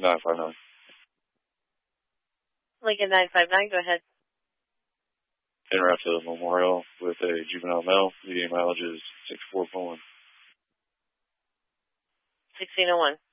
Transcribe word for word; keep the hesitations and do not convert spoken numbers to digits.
nine five nine. Lincoln nine five nine, go ahead. En route to Memorial with a juvenile male. Median mileage is six four point one. sixteen oh one.